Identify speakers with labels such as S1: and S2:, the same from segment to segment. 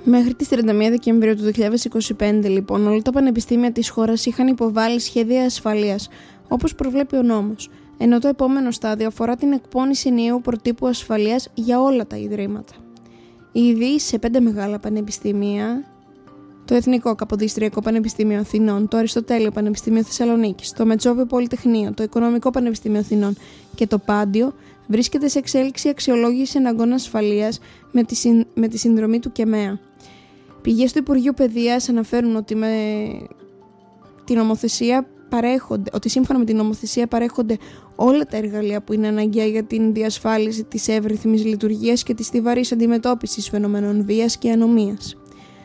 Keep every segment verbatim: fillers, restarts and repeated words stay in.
S1: Μέχρι τις τριάντα μία Δεκεμβρίου του δύο χιλιάδες είκοσι πέντε, λοιπόν, όλα τα πανεπιστήμια της χώρας είχαν υποβάλει σχέδια ασφαλείας, όπως προβλέπει ο νόμος, ενώ το επόμενο στάδιο αφορά την εκπόνηση ενιαίου προτύπου ασφαλείας για όλα τα ιδρύματα. Ήδη σε πέντε μεγάλα πανεπιστήμια, το Εθνικό Καποδιστριακό Πανεπιστήμιο Αθηνών, το Αριστοτέλειο Πανεπιστήμιο Θεσσαλονίκης, το Μετσόβιο Πολυτεχνείο, το Οικονομικό Πανεπιστήμιο Αθηνών και το Πάντιο, βρίσκεται σε εξέλιξη αξιολόγηση εναγκών ασφαλείας με τη, συν, με τη συνδρομή του ΚΕΜΕΑ. Πηγές του Υπουργείου Παιδείας αναφέρουν ότι, με την νομοθεσία παρέχονται, ότι σύμφωνα με την νομοθεσία παρέχονται όλα τα εργαλεία που είναι αναγκαία για την διασφάλιση της εύρυθμης λειτουργίας και της στιβαρής αντιμετώπισης φαινομένων βίας και ανομίας.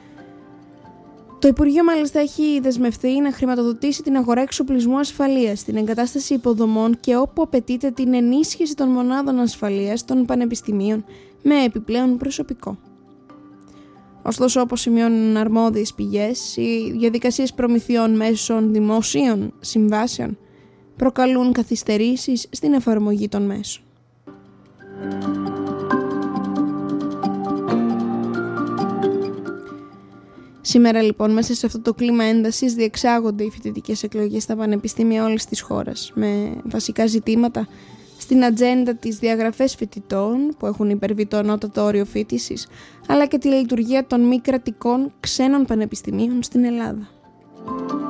S1: Το Υπουργείο μάλιστα έχει δεσμευτεί να χρηματοδοτήσει την αγορά εξοπλισμού ασφαλείας, την εγκατάσταση υποδομών και όπου απαιτείται την ενίσχυση των μονάδων ασφαλείας των πανεπιστημίων με επιπλέον προσωπικό. Ωστόσο, όπως σημειώνουν αρμόδιες πηγές, οι διαδικασίες προμηθειών μέσων δημόσιων συμβάσεων προκαλούν καθυστερήσεις στην εφαρμογή των μέσων. Σήμερα, λοιπόν, μέσα σε αυτό το κλίμα έντασης διεξάγονται οι φοιτητικές εκλογές στα πανεπιστήμια όλης της χώρας, με βασικά ζητήματα στην ατζέντα τις διαγραφές φοιτητών που έχουν υπερβεί το ανώτατο όριο φοίτησης, αλλά και τη λειτουργία των μη κρατικών ξένων πανεπιστημίων στην Ελλάδα.